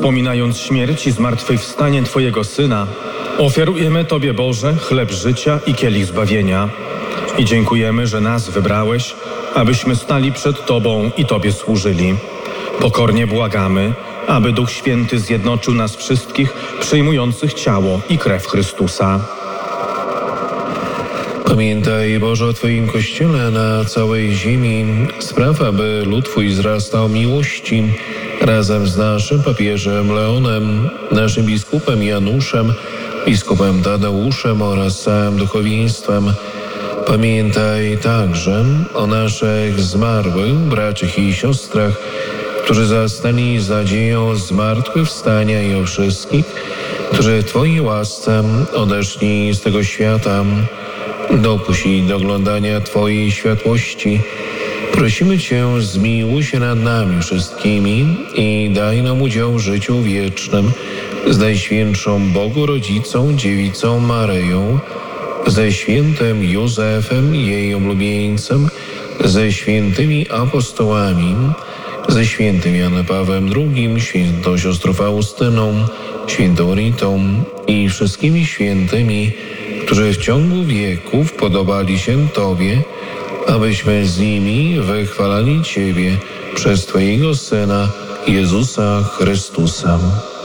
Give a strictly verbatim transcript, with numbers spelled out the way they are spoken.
Wspominając śmierć i zmartwychwstanie Twojego Syna, ofiarujemy Tobie, Boże, chleb życia i kielich zbawienia. I dziękujemy, że nas wybrałeś, abyśmy stali przed Tobą i Tobie służyli. Pokornie błagamy, aby Duch Święty zjednoczył nas wszystkich, przyjmujących ciało i krew Chrystusa. Pamiętaj, Boże, o Twoim Kościele na całej ziemi. Spraw, aby lud Twój wzrastał miłości, razem z naszym papieżem Leonem, naszym biskupem Januszem, biskupem Tadeuszem oraz całym duchowieństwem. Pamiętaj także o naszych zmarłych braciach i siostrach, którzy zastali z nadzieją zmartwychwstania, i o wszystkich, którzy w Twojej łasce odeszli z tego świata. Dopuść do oglądania Twojej światłości. Prosimy Cię, zmiłuj się nad nami wszystkimi i daj nam udział w życiu wiecznym z Najświętszą Bogu Rodzicą, Dziewicą Maryją, ze świętym Józefem, jej oblubieńcem, ze świętymi apostołami, ze świętym Janem Pawłem drugim, świętą siostrą Faustyną, świętą Ritą i wszystkimi świętymi, którzy w ciągu wieków podobali się Tobie, abyśmy z nimi wychwalali Ciebie przez Twojego Syna, Jezusa Chrystusa.